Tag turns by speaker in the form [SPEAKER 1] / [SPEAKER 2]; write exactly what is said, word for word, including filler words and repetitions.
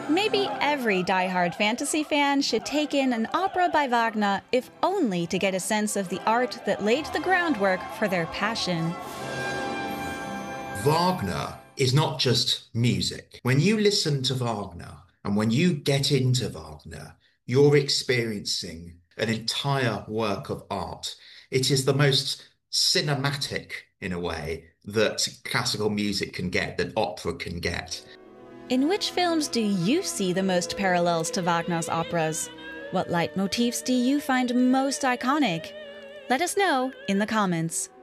[SPEAKER 1] Maybe every die-hard fantasy fan should take in an opera by Wagner, if only to get a sense of the art that laid the groundwork for their passion.
[SPEAKER 2] Wagner is not just music. When you listen to Wagner and when you get into Wagner, you're experiencing an entire work of art. It is the most cinematic, in a way, that classical music can get, that opera can get.
[SPEAKER 1] In which films do you see the most parallels to Wagner's operas? What leitmotifs do you find most iconic? Let us know in the comments.